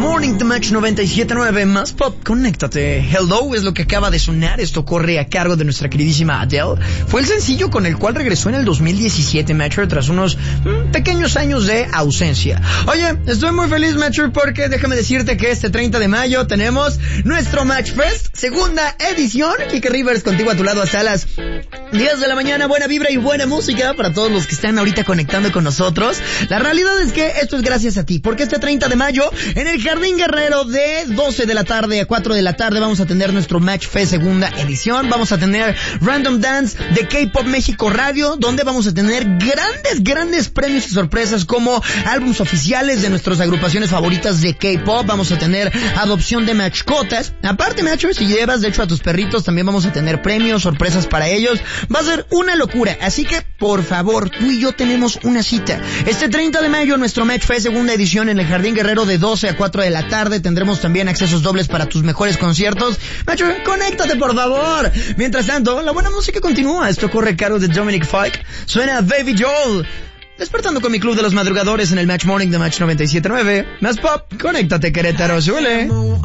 Morning, The Match 97.9, más pop, conéctate. Hello es lo que acaba de sonar, esto corre a cargo de nuestra queridísima Adele. Fue el sencillo con el cual regresó en el 2017, Matcher, tras unos pequeños años de ausencia. Oye, estoy muy feliz, Matcher, porque déjame decirte que este 30 de mayo tenemos nuestro Match Fest, segunda edición. Kike Rivers contigo a tu lado hasta las 10 de la mañana, buena vibra y buena música para todos los que están ahorita conectando con nosotros. La realidad es que esto es gracias a ti, porque este 30 de mayo en el Jardín Guerrero de 12 de la tarde a 4 de la tarde vamos a tener nuestro Match Fest segunda edición. Vamos a tener Random Dance de K-Pop México Radio, donde vamos a tener grandes premios y sorpresas como álbums oficiales de nuestras agrupaciones favoritas de K-Pop. Vamos a tener adopción de mascotas. Aparte, Matcher, si llevas de hecho a tus perritos, también vamos a tener premios, sorpresas para ellos. Va a ser una locura, así que por favor, tú y yo tenemos una cita. Este 30 de mayo nuestro Match Fest segunda edición en el Jardín Guerrero de 12 a 4 de la tarde. Tendremos también accesos dobles para tus mejores conciertos. Matcher, conéctate por favor. Mientras tanto, la buena música continúa. Esto corre a cargo de Dominic Fike. Suena Baby Joel. Despertando con mi club de los madrugadores en el Match Morning de Match 97.9. Más pop, conéctate Querétaro, suele.